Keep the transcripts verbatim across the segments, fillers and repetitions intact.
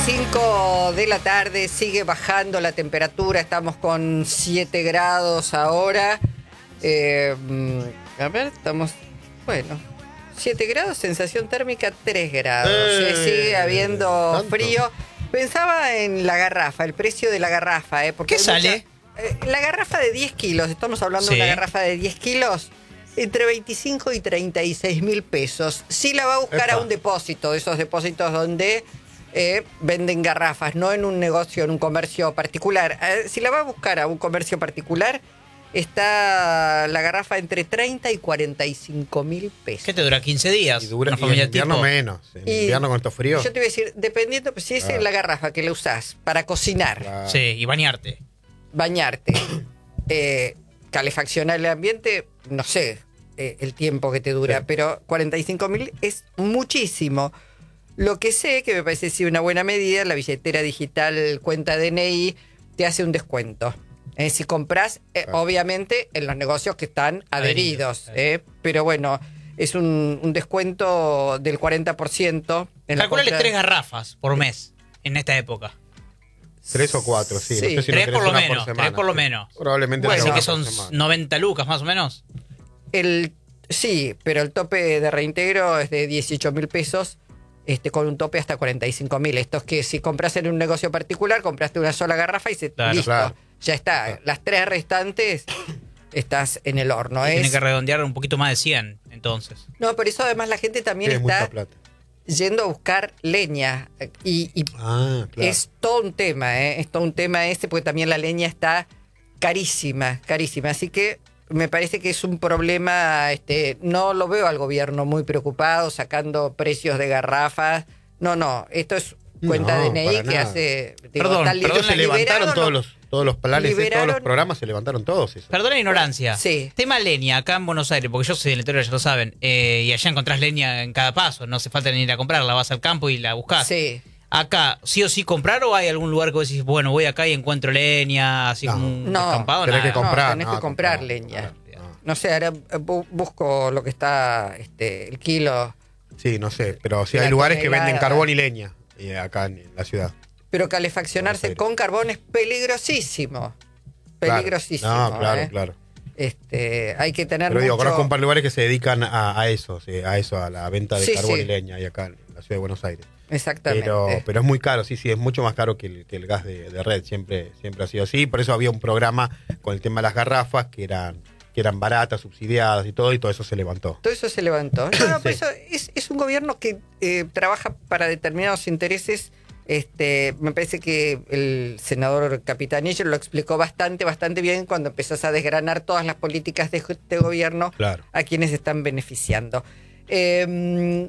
cinco de la tarde, sigue bajando la temperatura, estamos con siete grados ahora. Eh, a ver, estamos, bueno, siete grados, sensación térmica tres grados. Eh, eh, sigue habiendo ¿tanto? Frío. Pensaba en la garrafa, el precio de la garrafa. Eh, porque ¿qué sale? Mucha, eh, la garrafa de diez kilos, estamos hablando sí. de una garrafa de diez kilos, entre veinticinco y treinta y seis mil pesos. Si la va a buscar Epa. a un depósito, esos depósitos donde... Eh, venden garrafas, no en un negocio, en un comercio particular. Eh, si la va a buscar a un comercio particular, está la garrafa entre treinta y cuarenta y cinco mil pesos. ¿Qué te dura? quince días. Y dura, una familia y en invierno tipo... menos. En y invierno con estos fríos. Yo te voy a decir, dependiendo, si es claro. la garrafa que la usás para cocinar. Claro. Sí, y bañarte. Bañarte. eh, calefaccionar el ambiente, no sé eh, el tiempo que te dura, sí. pero cuarenta y cinco mil es muchísimo. Lo que sé, que me parece sí una buena medida, la billetera digital cuenta D N I te hace un descuento. Eh, si compras, eh, claro. obviamente, en los negocios que están adheridos. Eh, pero bueno, es un, un descuento del cuarenta por ciento. Calculale tres garrafas por mes en esta época. Tres o cuatro, sí. sí. No sé si tres no por lo una menos, por semana, tres por lo sí. menos. Probablemente bueno, así que son semana. noventa lucas más o menos. El, sí, pero el tope de reintegro es de dieciocho mil pesos. Este, con un tope hasta cuarenta y cinco mil. Esto es que si compras en un negocio particular, compraste una sola garrafa y se claro, listo, claro. ya está. Claro. Las tres restantes estás en el horno. Es... Tiene que redondear un poquito más de cien, entonces. No, por eso además la gente también Tiene está yendo a buscar leña. Y, y ah, claro. es todo un tema, ¿eh? Es todo un tema este, porque también la leña está carísima, carísima. Así que me parece que es un problema, este, no lo veo al gobierno muy preocupado sacando precios de garrafas. No, no, esto es cuenta no, D N I que hace... Digo, perdón, perdón, se levantaron todos los, todos los planes, todos los programas se levantaron todos. Eso. Perdón la ignorancia. Sí. Tema leña, acá en Buenos Aires, porque yo soy del interior, ya lo saben, eh, y allá encontrás leña en cada paso, no hace falta ni ir a comprarla, vas al campo y la buscás. Sí. Acá, ¿sí o sí comprar o hay algún lugar que vos decís, bueno, voy acá y encuentro leña, así no, como un no, descampado? Tenés nada. que comprar. No, tenés no, que comprar no, leña. No, no. no sé, ahora bu busco lo que está, este, el kilo. Sí, no sé, pero sí hay lugares que venden carbón y leña eh, acá en, en la ciudad. Pero calefaccionarse con carbón es peligrosísimo. Peligrosísimo. Claro. No, claro, ¿eh? claro. Este, hay que tener Pero mucho... digo, conozco un par de lugares que se dedican a, a eso, sí, a eso, a la venta de sí, carbón sí. y leña ahí acá en la ciudad de Buenos Aires. Exactamente. Pero, pero es muy caro, sí, sí, es mucho más caro que el, que el gas de, de red, siempre, siempre ha sido así. Por eso había un programa con el tema de las garrafas que eran, que eran baratas, subsidiadas y todo, y todo eso se levantó. Todo eso se levantó. No, no, sí. por eso es, es un gobierno que eh, trabaja para determinados intereses. Este, me parece que el senador Capitanillo lo explicó bastante, bastante bien cuando empezás a desgranar todas las políticas de este gobierno claro. a quienes están beneficiando. Eh,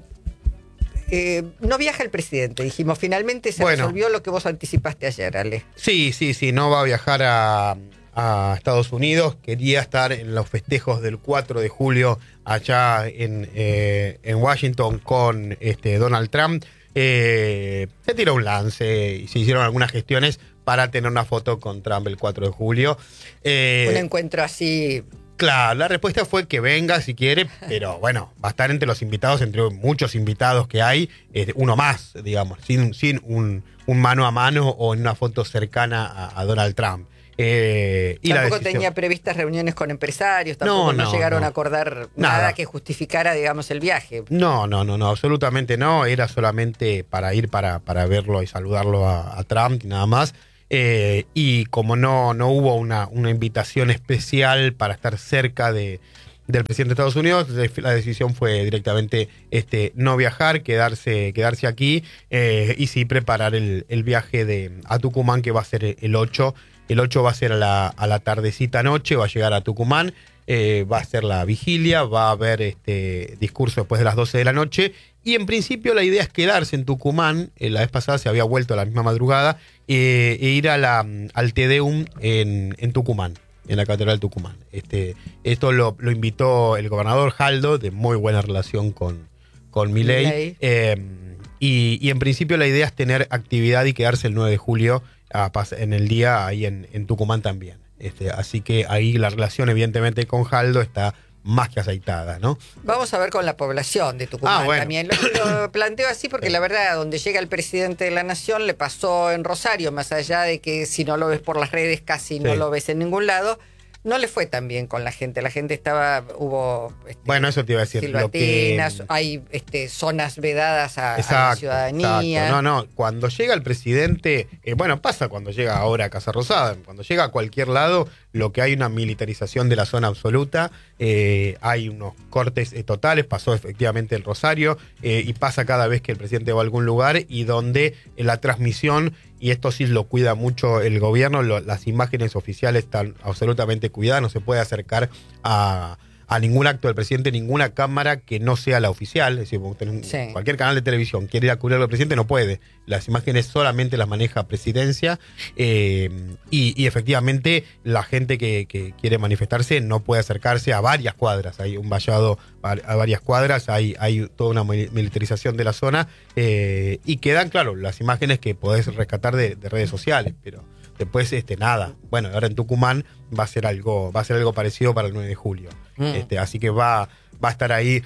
eh, no viaja el presidente, dijimos, finalmente se bueno, resolvió lo que vos anticipaste ayer, Ale. Sí, sí, sí, no va a viajar a, a Estados Unidos, quería estar en los festejos del cuatro de julio allá en, eh, en Washington con este, Donald Trump. Eh, se tiró un lance y se hicieron algunas gestiones para tener una foto con Trump el cuatro de julio. Eh, un encuentro así. Claro, la respuesta fue que venga si quiere, pero bueno, va a estar entre los invitados, entre muchos invitados que hay, eh, uno más, digamos, sin, sin un, un mano a mano o en una foto cercana a, a Donald Trump. Eh, y tampoco la decisión... tenía previstas reuniones con empresarios, tampoco no, no, no llegaron no. a acordar nada. nada que justificara, digamos, el viaje. No, no, no, no, absolutamente no, era solamente para ir para, para verlo y saludarlo a, a Trump y nada más. Eh, y como no, no hubo una, una invitación especial para estar cerca de, del presidente de Estados Unidos, la decisión fue directamente este, no viajar, quedarse, quedarse aquí eh, y sí preparar el, el viaje de, a Tucumán, que va a ser el ocho. El ocho va a ser a la, a la tardecita noche, va a llegar a Tucumán, eh, va a ser la vigilia, va a haber este discurso después de las doce de la noche. Y en principio la idea es quedarse en Tucumán. Eh, la vez pasada se había vuelto a la misma madrugada eh, e ir a la, al Te Deum en, en Tucumán, en la Catedral de Tucumán. Este, esto lo, lo invitó el gobernador Jaldo, de muy buena relación con, con Milei. Eh, y, y en principio la idea es tener actividad y quedarse el nueve de julio a, en el día ahí en, en Tucumán también. Este, así que ahí la relación evidentemente con Jaldo está más que aceitada, ¿no? Vamos a ver con la población de Tucumán Ah, bueno. también. Lo, lo planteo así porque la verdad, donde llega el presidente de la Nación, le pasó en Rosario, más allá de que si no lo ves por las redes casi no Sí. lo ves en ningún lado. No le fue tan bien con la gente. La gente estaba, hubo este, Bueno, eso te iba a decir. Lo que, silbatinas, hay este, zonas vedadas a, a la exacto, ciudadanía. exacto. No, no, cuando llega el presidente, eh, bueno, pasa cuando llega ahora a Casa Rosada, cuando llega a cualquier lado, lo que hay una militarización de la zona absoluta, eh, hay unos cortes eh, totales, pasó efectivamente el Rosario, eh, y pasa cada vez que el presidente va a algún lugar y donde eh, la transmisión, y esto sí lo cuida mucho el gobierno, lo, las imágenes oficiales están absolutamente cuidadas, no se puede acercar a, a ningún acto del presidente, ninguna cámara que no sea la oficial, es decir, un, Sí. cualquier canal de televisión quiere ir a cubrir al presidente, no puede. Las imágenes solamente las maneja presidencia, eh, y, y efectivamente la gente que, que quiere manifestarse no puede acercarse a varias cuadras, hay un vallado a, a varias cuadras, hay, hay toda una militarización de la zona, eh, y quedan, claro, las imágenes que podés rescatar de, de redes sociales, pero después este nada. Bueno, ahora en Tucumán va a ser algo, va a ser algo parecido para el nueve de julio. Mm. Este, así que va, va a estar ahí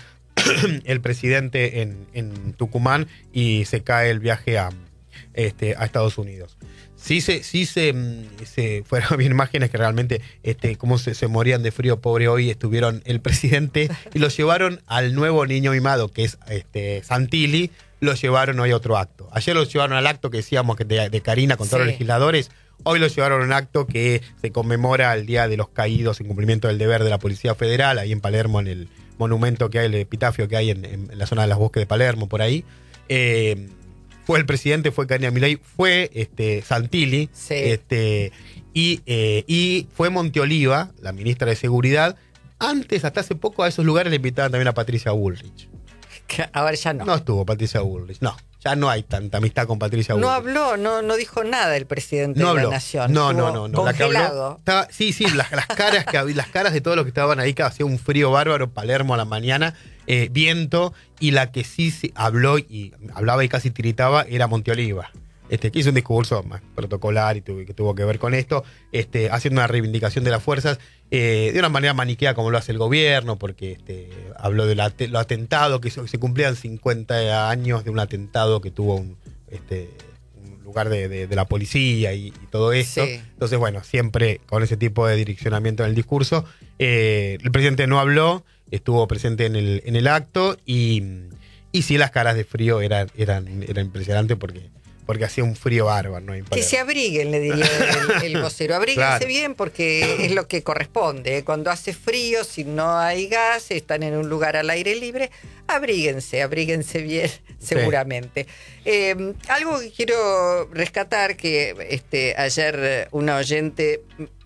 el presidente en, en Tucumán y se cae el viaje a, este, a Estados Unidos. Sí se, sí se, se fueron bien imágenes que realmente este, cómo se, se morían de frío, pobre hoy, estuvieron el presidente y lo llevaron al nuevo niño mimado, que es este, Santilli, lo llevaron hoy a otro acto. Ayer lo llevaron al acto que decíamos que de, de Karina con todos Sí. los legisladores. Hoy lo llevaron a un acto que se conmemora el Día de los Caídos en cumplimiento del deber de la Policía Federal, ahí en Palermo, en el monumento que hay, el epitafio que hay en, en la zona de las bosques de Palermo, por ahí. Eh, fue el presidente, fue Karina Milei, fue este, Santilli, Sí. este, y, eh, y fue Monteoliva, la ministra de Seguridad. Antes, hasta hace poco, a esos lugares le invitaban también a Patricia Bullrich. Que ahora ya no. No estuvo Patricia Bullrich, no. Ya no hay tanta amistad con Patricia No Bullrich. habló, no, no dijo nada el presidente No de habló. la Nación. No, Estuvo no, no, no. La que habló. congelado. Estaba, sí, sí, las, las caras que había- las caras de todos los que estaban ahí, que hacía un frío bárbaro, Palermo a la mañana, eh, viento, y la que sí, sí habló y hablaba y casi tiritaba era Monteoliva. Este, que hizo un discurso más protocolar y tuvo, que tuvo que ver con esto, este, haciendo una reivindicación de las fuerzas, eh, de una manera maniquea como lo hace el gobierno, porque este, habló de la, lo atentado, que se, se cumplían cincuenta años de un atentado que tuvo un, este, un lugar de, de, de la policía y, y todo esto. Sí. Entonces, bueno, siempre con ese tipo de direccionamiento en el discurso. Eh, el presidente no habló, estuvo presente en el, en el acto y, y sí, las caras de frío eran, eran, eran impresionantes porque... porque hacía un frío bárbaro, ¿no? Que se abriguen, le diría el, el vocero. Abríguense Claro. bien porque es lo que corresponde. Cuando hace frío, si no hay gas, están en un lugar al aire libre, abríguense, abríguense bien, seguramente. Eh, algo que quiero rescatar, que este, ayer una oyente,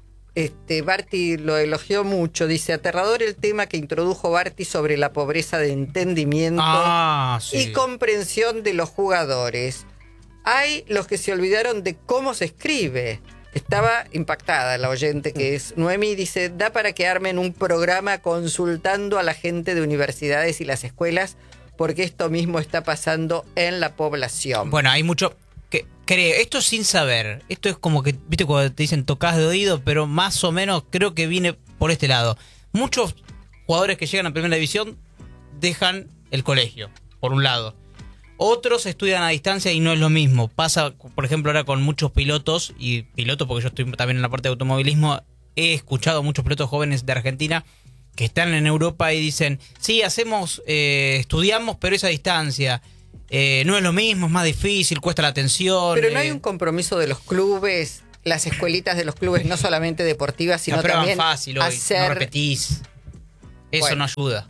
este, Barty lo elogió mucho, dice, aterrador el tema que introdujo Barty sobre la pobreza de entendimiento Ah, sí. y comprensión de los jugadores. Hay los que se olvidaron de cómo se escribe. Estaba impactada la oyente que es Noemí, dice, da para que armen un programa consultando a la gente de universidades y las escuelas porque esto mismo está pasando en la población. Bueno, hay mucho que creo, esto sin saber, esto es como que, viste, cuando te dicen tocás de oído, pero más o menos creo que viene por este lado. Muchos jugadores que llegan a primera división dejan el colegio, por un lado. Otros estudian a distancia y no es lo mismo. Pasa, por ejemplo, ahora con muchos pilotos, y pilotos porque yo estoy también en la parte de automovilismo, he escuchado a muchos pilotos jóvenes de Argentina que están en Europa y dicen, sí, hacemos, eh, estudiamos, pero es a distancia. Eh, no es lo mismo, es más difícil, cuesta la atención. Pero no hay eh, un compromiso de los clubes, las escuelitas de los clubes, no solamente deportivas, sino no, pero también fácil hoy, hacer... no repetís. Eso Bueno. no ayuda.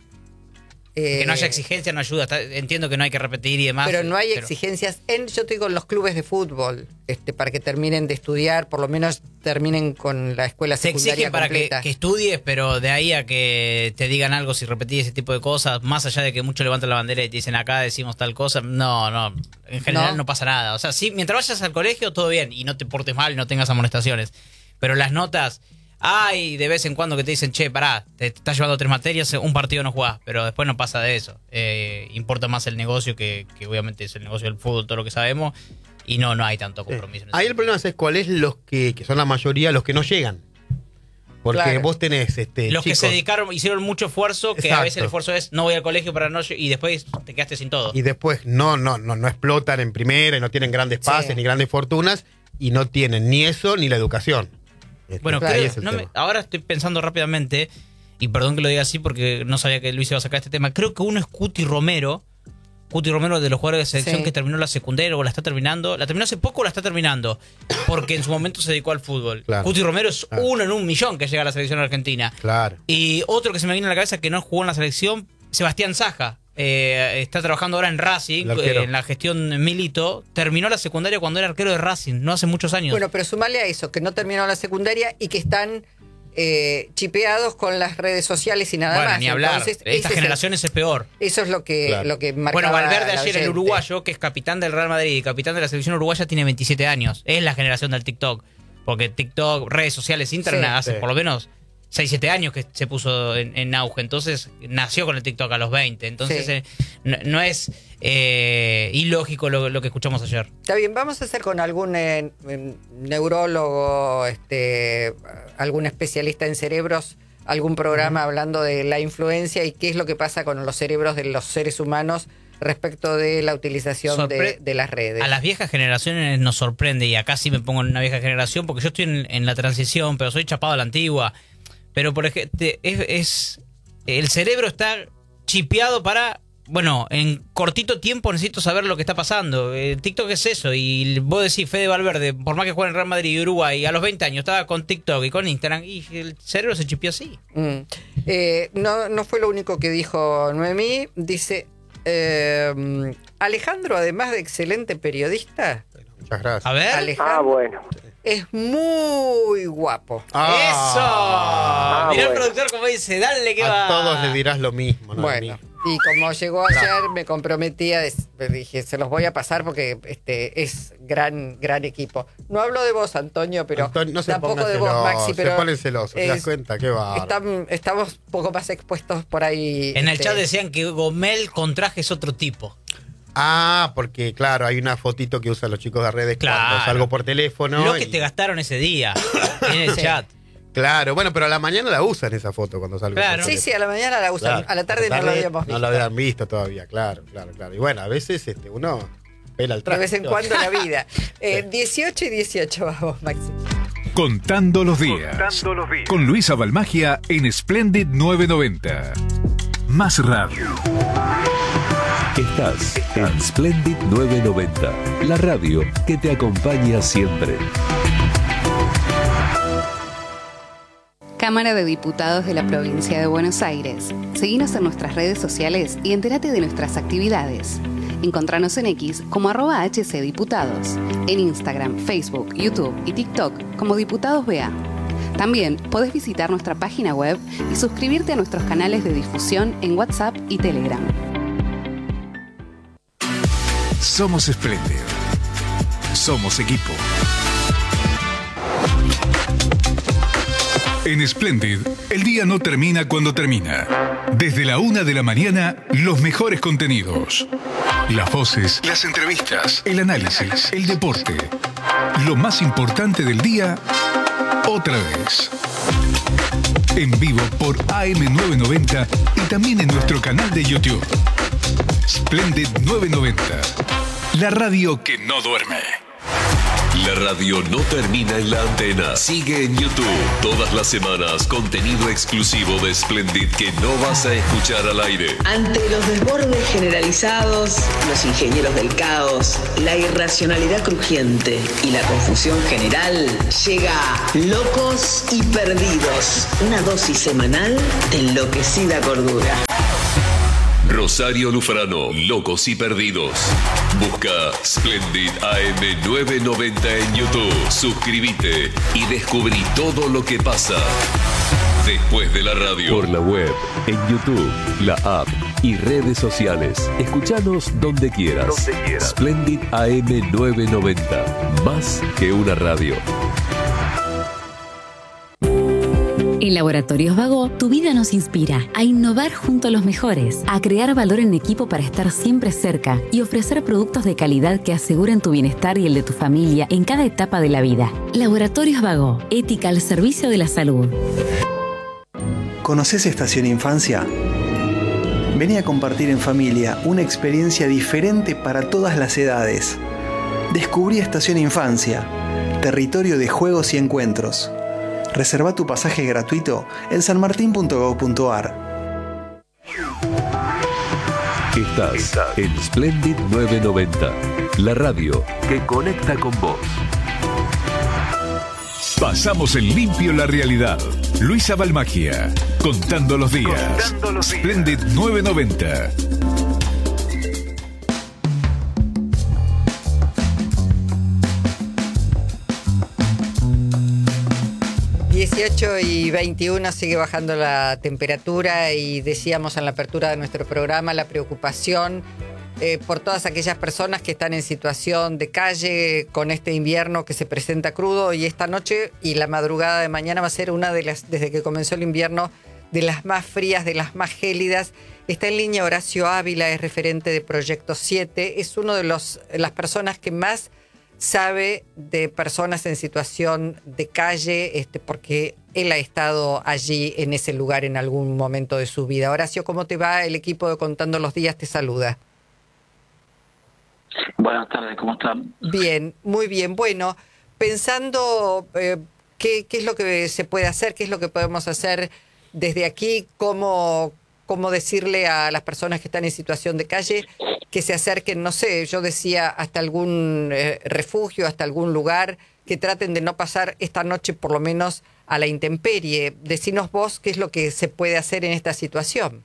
eh, Que no haya exigencia no ayuda. Está- entiendo que no hay que repetir y demás. Pero no hay pero- exigencias en, yo te digo, en los clubes de fútbol, este, para que terminen de estudiar, por lo menos terminen con la escuela Se secundaria exigen para que, completa. que estudies, pero de ahí a que te digan algo si repetís ese tipo de cosas, más allá de que muchos levantan la bandera y te dicen acá decimos tal cosa, no, no, en general ¿No? no, pasa nada. O sea, sí, mientras vayas al colegio todo bien y no te portes mal y no tengas amonestaciones. Pero las notas, hay de vez en cuando que te dicen, che, pará, te, te estás llevando tres materias, un partido no jugás, pero después no pasa de eso. Eh, importa más el negocio, que, que obviamente es el negocio del fútbol, todo lo que sabemos, y no, no hay tanto compromiso. en ese Ahí el sentido. problema es cuál es los que, que son la mayoría, los que no llegan. Porque Claro. vos tenés este, Los que chicos, se dedicaron, hicieron mucho esfuerzo, que a Exacto. veces el esfuerzo es no voy al colegio para no... Y después te quedaste sin todo. y después no, no, no, no explotan en primera, y no tienen grandes pases Sí. ni grandes fortunas, y no tienen ni eso ni la educación. Este, Bueno, Claro. ahí creo, es el no me- tema. ahora estoy pensando rápidamente, y perdón que lo diga así porque no sabía que Luis iba a sacar este tema. Creo que uno es Cuti Romero. Cuti Romero, de los jugadores de selección Sí. que terminó la secundaria o la está terminando. La terminó hace poco o la está terminando. Porque en su momento se dedicó al fútbol. Claro. Cuti Romero es Claro. uno en un millón que llega a la selección argentina. Claro. Y otro que se me viene a la cabeza que no jugó en la selección, Sebastián Saja. Eh, está trabajando ahora en Racing, El arquero. eh, en la gestión Milito. Terminó la secundaria cuando era arquero de Racing, no hace muchos años. Bueno, pero sumale a eso, que no terminaron la secundaria y que están eh, chipeados con las redes sociales y nada Bueno, más. ni hablar. Entonces, ese Estas es el- generaciones es peor. eso es lo que, Claro. lo que marcaba Bueno, Valverde la ayer, el oyente. uruguayo, que es capitán del Real Madrid y capitán de la selección uruguaya, tiene veintisiete años. Es la generación del TikTok. Porque TikTok, redes sociales, internet, Sí. hace Sí. por lo menos seis siete años que se puso en, en auge. Entonces, nació con el TikTok a los veinte. Entonces, Sí. eh, no, no es eh, ilógico lo, lo que escuchamos ayer. Está bien, vamos a hacer con algún eh, neurólogo, este, algún especialista en cerebros, algún programa hablando de la influencia y qué es lo que pasa con los cerebros de los seres humanos respecto de la utilización de, Sorpre- de las redes. A las viejas generaciones nos sorprende, y acá sí me pongo en una vieja generación, porque yo estoy en, en la transición, pero soy chapado a la antigua. Pero por ejemplo, es, es- el cerebro está chipeado para, bueno, en cortito tiempo necesito saber lo que está pasando. Eh, TikTok es eso, y vos decís, Fede Valverde, por más que juegue en Real Madrid y Uruguay, a los veinte años estaba con TikTok y con Instagram, y el cerebro se chipió así. Mm. Eh, no, no fue lo único que dijo Noemí. Dice, eh, Alejandro, además de excelente periodista, Muchas gracias. A ver. Alejandro Ah, bueno. es muy guapo. Ah, ¡Eso! Mirá el bueno. productor como dice, dale que va. a todos le dirás lo mismo, ¿no? Bueno, y como llegó ayer, me comprometí a des- me dije, se los voy a pasar porque este es gran gran equipo. No hablo de vos, Antonio, pero Antonio, no se tampoco ponga de vos, celoso, Maxi, pero se ponen celosos, ¿te das es- cuenta? Qué bárbaro. están- estamos un poco más expuestos por ahí. En el este, chat decían que Gomel con traje es otro tipo. Ah, porque claro, hay una fotito que usan los chicos de redes Claro. cuando salgo por teléfono. Lo que y- te gastaron ese día en el Sí. chat. Claro, bueno, pero a la mañana la usan esa foto cuando salgo Claro. por Sí, teléfono. sí, a la mañana la usan, Claro. a la tarde no lo habíamos visto. No lo habían visto todavía, claro, claro, claro. Y bueno, a veces este, uno pela el De traje. vez en cuando la vida. Eh, dieciocho y dieciocho, vamos, Maxi. Contando los días. Contando los días. Con Luisa Balmagia en Splendid novecientos noventa. Más radio. Estás en Splendid novecientos noventa, la radio que te acompaña siempre. Cámara de Diputados de la Provincia de Buenos Aires. Seguinos en nuestras redes sociales y entérate de nuestras actividades. Encontranos en X como arroba hcdiputados, en Instagram, Facebook, YouTube y TikTok como Diputados B A. También podés visitar nuestra página web y suscribirte a nuestros canales de difusión en WhatsApp y Telegram. Somos Splendid. Somos equipo. En Splendid, el día no termina cuando termina. Desde la una de la mañana, los mejores contenidos. Las voces, las entrevistas, el análisis, el deporte. Lo más importante del día, otra vez. En vivo por A M novecientos noventa y también en nuestro canal de YouTube. Splendid novecientos noventa. La radio que no duerme. La radio no termina en la antena. Sigue en YouTube. Todas las semanas, contenido exclusivo de Splendid que no vas a escuchar al aire. Ante los desbordes generalizados, los ingenieros del caos, la irracionalidad crujiente y la confusión general, llega Locos y Perdidos, una dosis semanal de enloquecida cordura. Rosario Lufrano, Locos y Perdidos. Busca Splendid A M novecientos noventa en YouTube. Suscríbete y descubrí todo lo que pasa después de la radio. Por la web, en YouTube, la app y redes sociales. Escuchanos donde quieras. Donde quieras. Splendid A M novecientos noventa. Más que una radio. En Laboratorios Vago, tu vida nos inspira a innovar junto a los mejores, a crear valor en equipo para estar siempre cerca y ofrecer productos de calidad que aseguren tu bienestar y el de tu familia en cada etapa de la vida. Laboratorios Vago, ética al servicio de la salud. ¿Conoces Estación Infancia? Vení a compartir en familia una experiencia diferente para todas las edades. Descubrí Estación Infancia, territorio de juegos y encuentros. Reserva tu pasaje gratuito en sanmartin punto gob punto ar. Estás en Splendid novecientos noventa, la radio que conecta con vos. Pasamos en limpio la realidad. Luisa Balmagia, contando los días. Contando los días. Splendid novecientos noventa. dieciocho y veintiuno, sigue bajando la temperatura y decíamos en la apertura de nuestro programa la preocupación eh, por todas aquellas personas que están en situación de calle con este invierno que se presenta crudo, y esta noche y la madrugada de mañana va a ser una de las, desde que comenzó el invierno, de las más frías, de las más gélidas. Está en línea Horacio Ávila, es referente de Proyecto siete, es uno de los, las personas que más sabe de personas en situación de calle, este, porque él ha estado allí en ese lugar en algún momento de su vida. Horacio, ¿cómo te va? El equipo de Contando los Días te saluda. Buenas tardes, ¿cómo están? Bien, muy bien. Bueno, pensando eh, qué, qué es lo que se puede hacer, qué es lo que podemos hacer desde aquí, cómo, cómo decirle a las personas que están en situación de calle que se acerquen, no sé, yo decía, hasta algún eh, refugio, hasta algún lugar, que traten de no pasar esta noche por lo menos a la intemperie. Decinos vos qué es lo que se puede hacer en esta situación.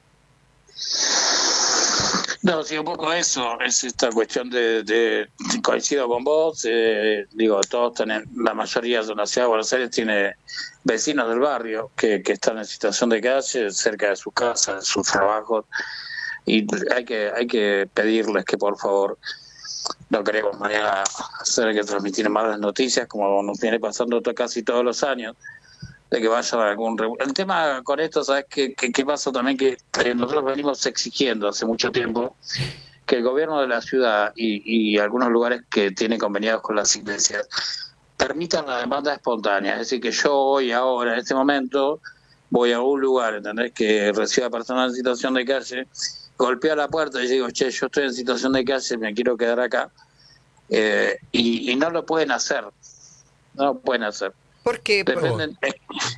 No, sí, un poco eso, es esta cuestión de, de coincido con vos, eh, digo, todos tienen, la mayoría de la ciudad de Buenos Aires tiene vecinos del barrio que, que están en situación de calle, cerca de su casa, de sus trabajos, y hay que hay que pedirles que por favor no queremos mañana hacer que transmitir malas noticias como nos viene pasando casi todos los años, de que vayan a algún... El tema con esto, ¿sabes qué, qué, qué pasa también? Que nosotros venimos exigiendo hace mucho tiempo que el gobierno de la ciudad y, y algunos lugares que tienen conveniados con las iglesias permitan la demanda espontánea. Es decir, que yo hoy, ahora, en este momento, voy a un lugar, ¿entendés?, que reciba personas en situación de calle, golpeo la puerta y digo, che, yo estoy en situación de calle, me quiero quedar acá, eh, y, y no lo pueden hacer, no lo pueden hacer. ¿Por qué? Dependen, eh,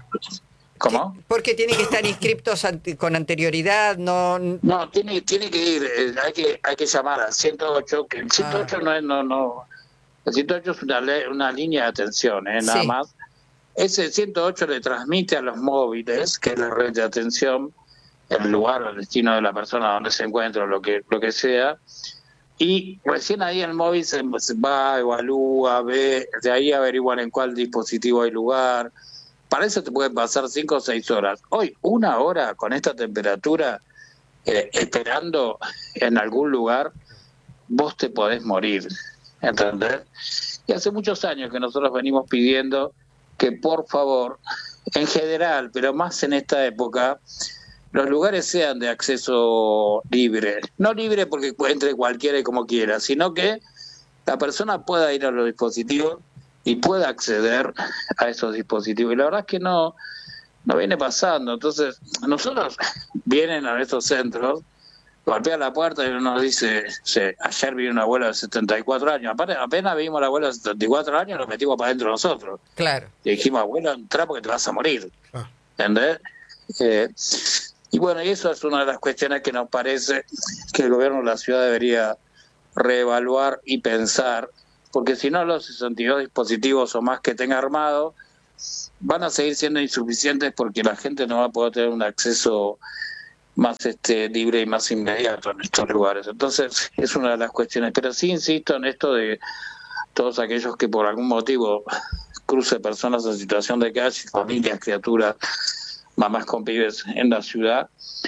¿Cómo? Porque tienen que estar inscriptos ante, con anterioridad, no... No, tiene tiene que ir, eh, hay que hay que llamar al ciento ocho, que el ciento ocho ah. no es, no, no, el ciento ocho es una, le, una línea de atención, eh, nada sí. más. Ese ciento ocho le transmite a los móviles, que es la red de atención, el lugar o el destino de la persona donde se encuentra, lo que lo que sea, y recién ahí el móvil se, se va, evalúa, ve, de ahí averiguan en cuál dispositivo hay lugar. Para eso te pueden pasar cinco o seis horas. Hoy, una hora con esta temperatura, eh, esperando en algún lugar, vos te podés morir, ¿entendés? Y hace muchos años que nosotros venimos pidiendo que por favor, en general, pero más en esta época, los lugares sean de acceso libre. No libre porque entre cualquiera y como quiera, sino que la persona pueda ir a los dispositivos y pueda acceder a esos dispositivos. Y la verdad es que no, no viene pasando. Entonces, nosotros vienen a estos centros, golpean la puerta y uno nos dice, sí, ayer vi una abuela de setenta y cuatro años, apenas vimos a la abuela de setenta y cuatro años, nos metimos para adentro nosotros. Claro. Y dijimos, abuela, entra porque te vas a morir. Ah. ¿Entendés? Eh, y bueno, y eso es una de las cuestiones que nos parece que el gobierno de la ciudad debería reevaluar y pensar, porque si no los sesenta y dos dispositivos o más que tenga armado van a seguir siendo insuficientes porque la gente no va a poder tener un acceso más este libre y más inmediato en estos lugares. Entonces es una de las cuestiones, pero sí insisto en esto de todos aquellos que por algún motivo cruce personas en situación de calle, familias, criaturas, mamás con pibes en la ciudad,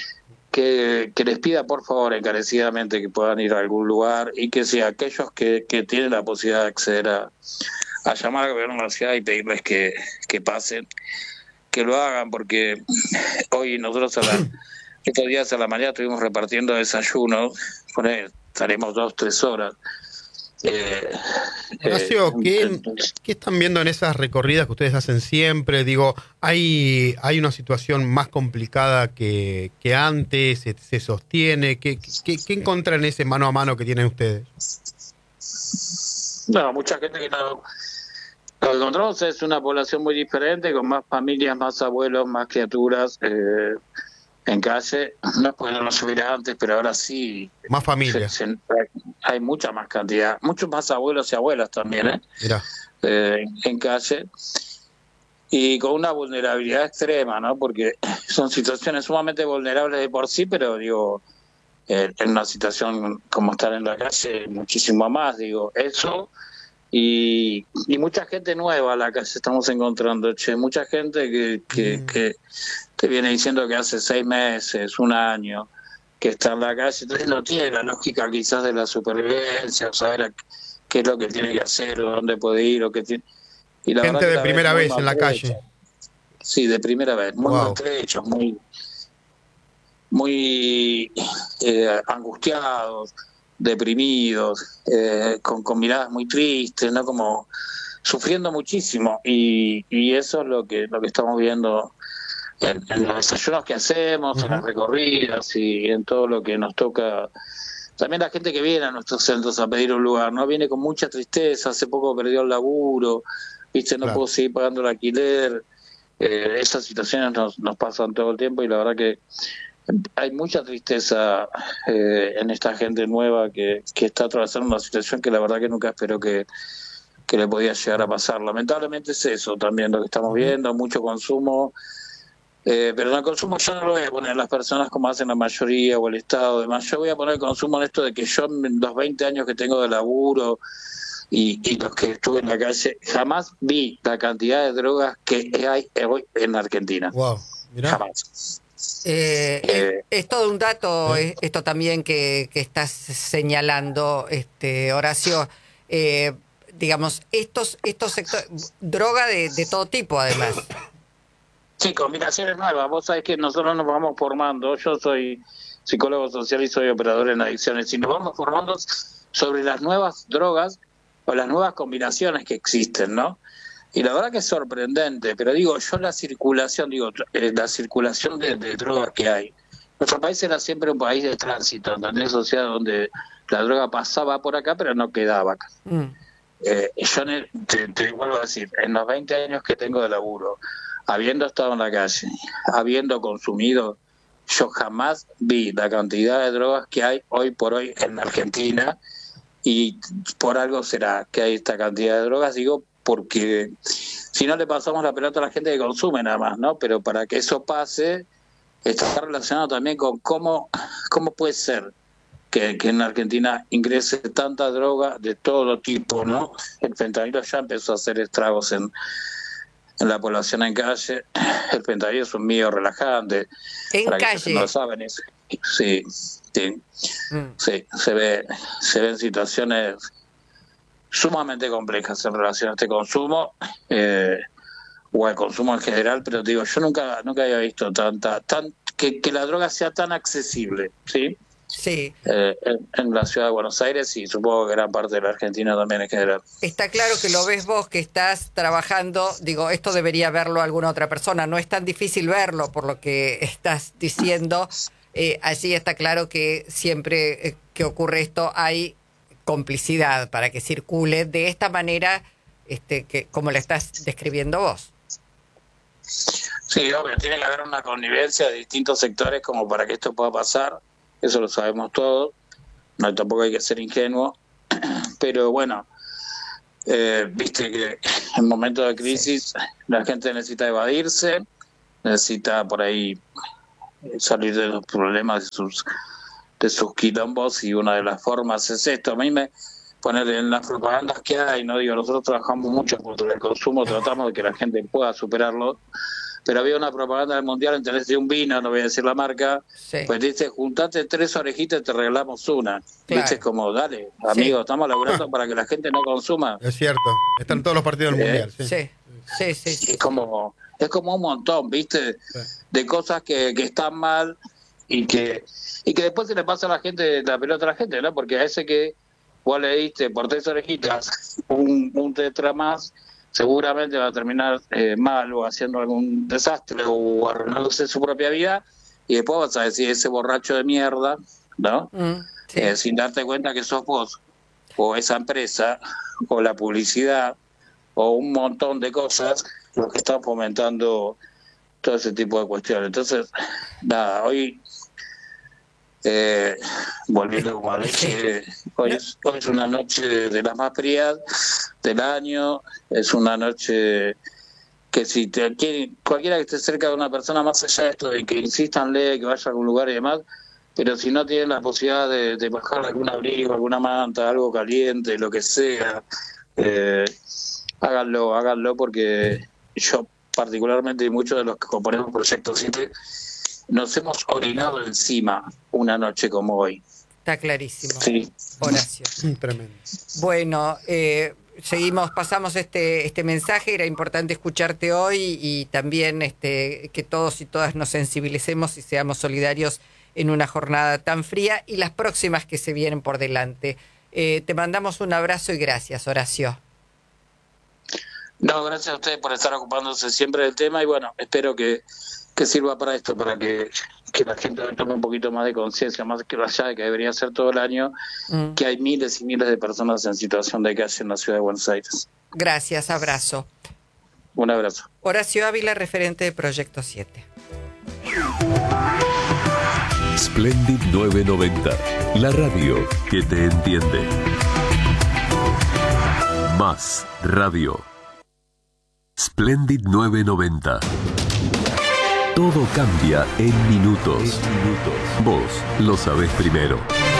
que, que les pida por favor encarecidamente que puedan ir a algún lugar y que si aquellos que, que tienen la posibilidad de acceder a, a llamar al gobierno de la ciudad y pedirles que, que pasen, que lo hagan, porque hoy nosotros a la, estos días a la mañana estuvimos repartiendo desayunos, con él, estaremos dos, tres horas. Eh, Horacio, eh, ¿qué, ¿qué están viendo en esas recorridas que ustedes hacen siempre? Digo, ¿hay, hay una situación más complicada que, que antes? ¿Se, se sostiene? ¿Qué, qué, ¿Qué encuentran en ese mano a mano que tienen ustedes? No, mucha gente que no... Lo que encontramos es una población muy diferente, con más familias, más abuelos, más criaturas eh, en calle. No es porque no nos hubiera antes, pero ahora sí. Más familias. Se, se, hay mucha más cantidad. Muchos más abuelos y abuelas también, ¿eh? Mirá. Eh, en calle. Y con una vulnerabilidad extrema, ¿no? Porque son situaciones sumamente vulnerables de por sí, pero digo, eh, en una situación como estar en la calle, muchísimo más, digo, eso... Y, y mucha gente nueva a la que estamos encontrando, che, mucha gente que, que, mm. que te viene diciendo que hace seis meses, un año, que está en la calle, entonces no tiene la lógica quizás de la supervivencia, o saber qué es lo que tiene que hacer, o dónde puede ir, o qué tiene... Y la gente de primera vez en la maltrecha. calle. Sí, de primera vez, muy wow. maltrechos, muy, muy eh, angustiados, deprimidos, eh, con, con miradas muy tristes, no, como sufriendo muchísimo, y, y eso es lo que lo que estamos viendo en, en los desayunos que hacemos, uh-huh. en las recorridas y en todo lo que nos toca. También la gente que viene a nuestros centros a pedir un lugar, no viene con mucha tristeza, hace poco perdió el laburo, viste, no claro. puedo seguir pagando el alquiler. Eh, esas situaciones nos, nos pasan todo el tiempo, y la verdad que hay mucha tristeza eh, en esta gente nueva que, que está atravesando una situación que la verdad que nunca esperó que, que le podía llegar a pasar. Lamentablemente es eso también lo que estamos viendo, mucho consumo, eh, pero en el consumo yo no lo voy a poner las personas como hacen la mayoría o el Estado, demás. Yo voy a poner el consumo en esto de que yo en los veinte años que tengo de laburo y, y los que estuve en la calle, jamás vi la cantidad de drogas que hay hoy en Argentina. Wow, mirá. Jamás. Eh, eh, es, es todo un dato, eh. esto también que, que estás señalando, este Horacio. Eh, digamos, estos estos sectores, droga de, de todo tipo, además. Sí, combinaciones nuevas. Vos sabés que nosotros nos vamos formando. Yo soy psicólogo social y soy operador en adicciones. Y nos vamos formando sobre las nuevas drogas o las nuevas combinaciones que existen, ¿no? Y la verdad que es sorprendente, pero digo, yo la circulación, digo, eh, la circulación de, de drogas que hay. Nuestro país era siempre un país de tránsito, ¿entendés? O sea, donde la droga pasaba por acá, pero no quedaba acá. Mm. Eh, yo te, te vuelvo a decir, en los veinte años que tengo de laburo, habiendo estado en la calle, habiendo consumido, yo jamás vi la cantidad de drogas que hay hoy por hoy en Argentina, y por algo será que hay esta cantidad de drogas, digo, porque si no le pasamos la pelota a la gente que consume nada más, ¿no? Pero para que eso pase, está relacionado también con cómo, cómo puede ser que, que en Argentina ingrese tanta droga de todo tipo, ¿no? El fentanilo ya empezó a hacer estragos en, en la población en calle. El fentanilo es un medio relajante. En para calle. Que no lo saben, es, sí, sí, mm. sí, se ve, se ven situaciones sumamente complejas en relación a este consumo, eh, o al consumo en general, pero digo, yo nunca nunca había visto tanta tan que, que la droga sea tan accesible, ¿sí? Sí. Eh, en, en la ciudad de Buenos Aires, y supongo que gran parte de la Argentina también en general. Está claro que lo ves vos, que estás trabajando, digo, esto debería verlo alguna otra persona, no es tan difícil verlo por lo que estás diciendo, eh, allí está claro que siempre eh, que ocurre esto hay complicidad para que circule de esta manera, este, que como la estás describiendo vos. Sí, obvio, tiene que haber una connivencia de distintos sectores como para que esto pueda pasar, eso lo sabemos todos, no, tampoco hay que ser ingenuo, pero bueno, eh, viste que en momentos de crisis sí. La gente necesita evadirse, necesita por ahí salir de los problemas de sus de sus quilombos, y una de las formas es esto. A mí me poner en las propagandas que hay, no digo, nosotros trabajamos mucho contra el consumo, tratamos de que la gente pueda superarlo, pero había una propaganda del Mundial, ¿entendés? De un vino, no voy a decir la marca, sí. Pues dice, juntate tres orejitas y te regalamos una. Claro. Viste, como, dale, amigo, sí. Estamos laburando para que la gente no consuma. Es cierto, están todos los partidos del eh, Mundial. Sí, sí, sí. sí, sí. Es como, Es como un montón, ¿viste? De cosas que, que están mal y que y que después se le pasa a la gente, la pelota a la gente, ¿no? Porque a ese que vos le diste por tres orejitas un, un tetra más, seguramente va a terminar eh, mal o haciendo algún desastre o arruinándose su propia vida, y después vas a decir ese borracho de mierda, ¿no? Mm, sí. eh, sin darte cuenta que sos vos o esa empresa o la publicidad o un montón de cosas los que están fomentando todo ese tipo de cuestiones. Entonces, nada, hoy eh, volviendo como a leche, hoy es, hoy es una noche de las más frías del año, es una noche que si te quiere, cualquiera que esté cerca de una persona, más allá de esto de que insistan, lee, que vaya a algún lugar y demás, pero si no tienen la posibilidad de, de bajar algún abrigo, alguna manta, algo caliente, lo que sea, eh, háganlo, háganlo, porque yo particularmente y muchos de los que componemos Proyecto siete nos hemos orinado encima una noche como hoy. Está clarísimo. Sí. Horacio. Tremendo. Bueno, eh, seguimos, pasamos este este mensaje, era importante escucharte hoy y también este que todos y todas nos sensibilicemos y seamos solidarios en una jornada tan fría y las próximas que se vienen por delante. Eh, te mandamos un abrazo y gracias, Horacio. No, gracias a ustedes por estar ocupándose siempre del tema y bueno, espero que, que sirva para esto, para que, que la gente tome un poquito más de conciencia, más que allá de que debería ser todo el año, mm. que hay miles y miles de personas en situación de calle en la ciudad de Buenos Aires. Gracias, abrazo. Un abrazo. Horacio Ávila, referente de Proyecto siete. Splendid novecientos noventa, la radio que te entiende. Más radio. Splendid novecientos noventa. Todo cambia en minutos. Vos lo sabés primero.